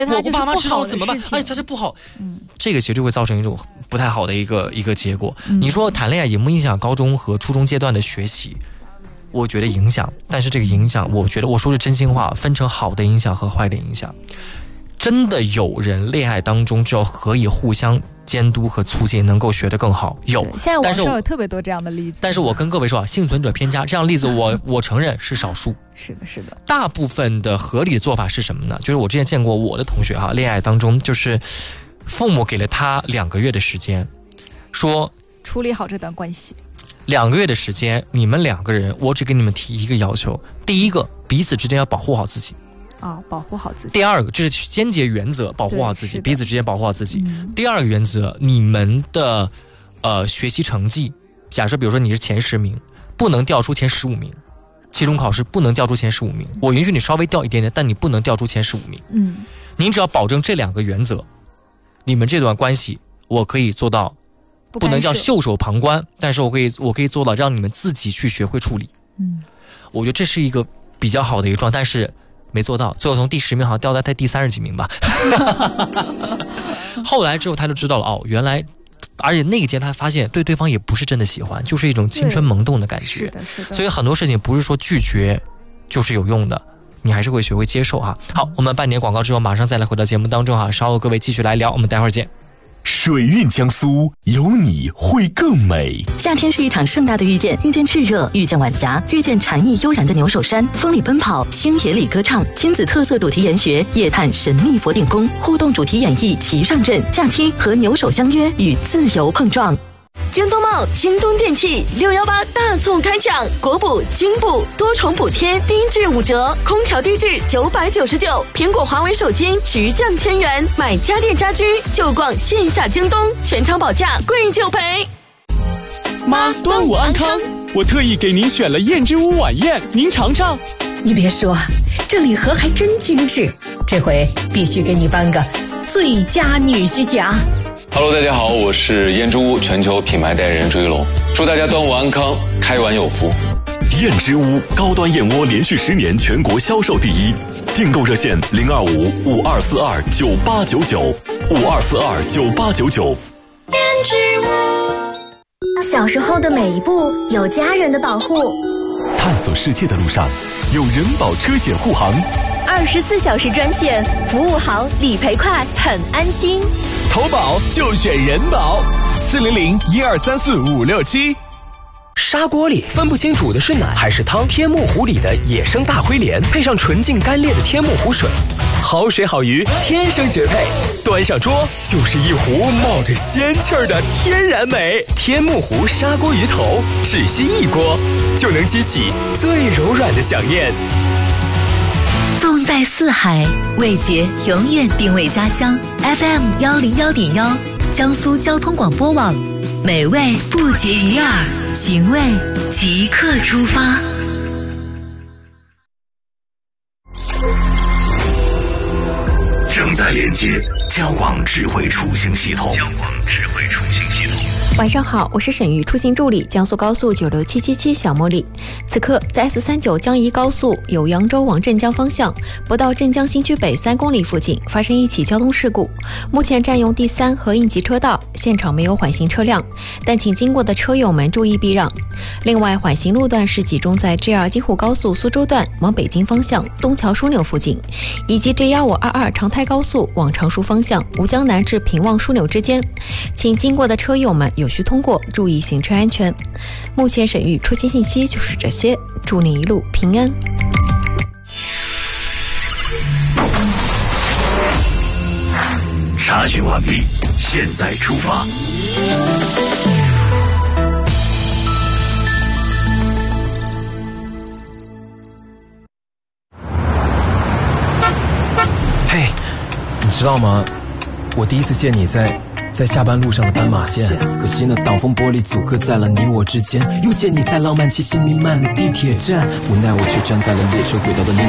我爸妈知道了怎么办？哎，他这不好，这个其实就会造成一种不太好的一个结果。你说谈恋爱影不影响高中和初中阶段的学习？我觉得影响，但是这个影响，我觉得我说的真心话，分成好的影响和坏的影响。真的有人恋爱当中就可以互相监督和促进，能够学得更好。有， 现在网上有特别多这样的例子。 但是我跟各位说啊，幸存者偏差，这样的例子我承认是少数。 是的，是的。 大部分的合理的做法是什么呢？就是我之前见过我的同学哈，恋爱当中就是父母给了他2个月的时间，说处理好这段关系。 2个月的时间，你们2个人，我只给你们提一个要求：第一个，彼此之间要保护好自己。 保护好自己。 第二个，这是间接原则，保护好自己，彼此之间保护好自己。第二个原则，你们的学习成绩，假设比如说你是前10名，不能掉出前15名，期中考试不能掉出前15名。我允许你稍微掉一点点，但你不能掉出前15名。您只要保证这2个原则，你们这段关系我可以做到，不能叫袖手旁观，但是我可以做到让你们自己去学会处理。我觉得这是一个比较好的一个状态，但是没做到，最后从第10名好像掉到第30几名吧。后来之后他就知道了，哦，原来，而且那个阶段他发现对对方也不是真的喜欢，就是一种青春萌动的感觉。 是的，是的。 所以很多事情不是说拒绝就是有用的，你还是会学会接受哈。好，我们半年广告之后马上再来回到节目当中哈，稍后各位继续来聊，我们待会儿见。 水韵江苏，有你会更美。 夏天是一场盛大的遇见，遇见炽热，遇见晚霞，遇见禅意悠然的牛首山，风里奔跑，星野里歌唱，亲子特色主题研学，夜探神秘佛典宫，互动主题演绎齐上阵，假期和牛首相约，与自由碰撞。京东茂、京东电器618大促开抢，国补、京补多重补贴，低至5折，空调低至999，苹果、华为手机直降1000元，买家电家居就逛线下京东，全场保价，贵就赔。 妈，端午安康！我特意给您选了燕之屋晚宴，您尝尝。 你别说，这礼盒还真精致，这回必须给你颁个最佳女婿奖。 Hello， 大家好，我是燕之屋全球品牌代言人朱一龙，祝大家端午安康，开碗有福。 燕之屋高端燕窝连续10年全国销售第一，订购热线025-5242-9899，5242-9899。 燕之屋。小时候的每一步有家人的保护， 探索世界的路上有人保车险护航 ，24小时专线，服务好，理赔快，很安心。 投保就选人保，400-1234-567。 砂锅里分不清煮的是奶还是汤，天目湖里的野生大灰鲢配上纯净干裂的天目湖水，好水好鱼天生绝配，端上桌就是一壶冒着仙气儿的天然美。天目湖砂锅鱼头，只需1锅就能激起最柔软的想念。 纵在四海，味觉永远定位家乡。FM 101.1，江苏交通广播网，美味不绝于耳，寻味即刻出发。 正在连接交广智慧出行系统。 晚上好，我是沈玉，出行助理，江苏高速96777小茉莉。此刻在 S39江宜高速由扬州往镇江方向，不到镇江新区北3公里附近发生一起交通事故，目前占用第3和应急车道，现场没有缓行车辆，但请经过的车友们注意避让。另外，缓行路段是集中在 JR 京沪高速苏州段往北京方向东桥枢纽附近，以及 J1522 长台高速往常熟方向吴江南至平望枢纽之间，请经过的车友们有需通过，注意行车安全。目前沈玉出行信息就是这些，祝你一路平安。 查询完毕，现在出发。 嘿，你知道吗？我第一次见你在下班路上的斑马线，可惜呢，挡风玻璃阻隔在了你我之间。又见你在浪漫气息弥漫的地铁站，无奈我却站在了列车轨道的另